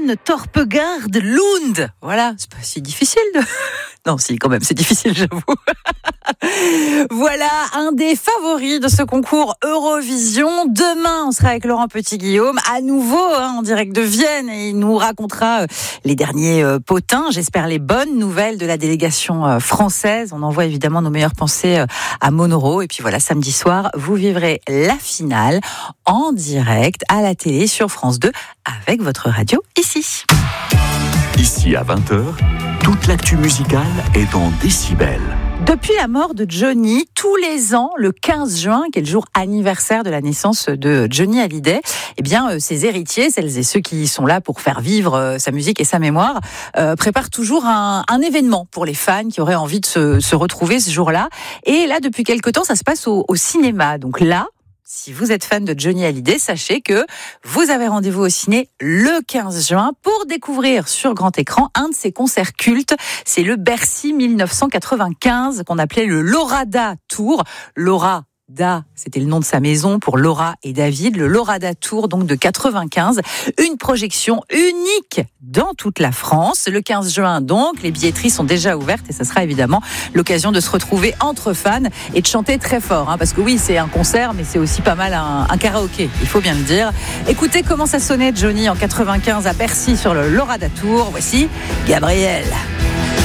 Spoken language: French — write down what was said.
John Torpegaard Lund. Voilà, c'est pas si difficile de... Non, si, quand même, c'est difficile, j'avoue. Voilà, un des favoris de ce concours Eurovision. Demain, on sera avec Laurent Petit-Guillaume, à nouveau, en direct de Vienne, et il nous racontera les derniers potins, j'espère les bonnes nouvelles de la délégation française. On envoie évidemment nos meilleures pensées à Monoro. Et puis voilà, samedi soir, vous vivrez la finale en direct à la télé sur France 2 avec votre radio ici. Ici à 20h, toute l'actu musicale est en décibels. Depuis la mort de Johnny, tous les ans, le 15 juin, qui est le jour anniversaire de la naissance de Johnny Hallyday, eh bien, ses héritiers, celles et ceux qui sont là pour faire vivre sa musique et sa mémoire, préparent toujours un événement pour les fans qui auraient envie de se retrouver ce jour-là. Et là, depuis quelque temps, ça se passe au cinéma. Donc là, si vous êtes fan de Johnny Hallyday, sachez que vous avez rendez-vous au ciné le 15 juin pour découvrir sur grand écran un de ses concerts cultes. C'est le Bercy 1995 qu'on appelait le Lorada Tour. Lorada, c'était le nom de sa maison pour Laura et David. Le Lorada Tour, donc de 95. Une projection unique dans toute la France. Le 15 juin, donc, les billetteries sont déjà ouvertes et ça sera évidemment l'occasion de se retrouver entre fans et de chanter très fort. Parce que oui, c'est un concert, mais c'est aussi pas mal un karaoké, il faut bien le dire. Écoutez comment ça sonnait Johnny en 95 à Bercy sur le Lorada Tour. Voici Gabriel.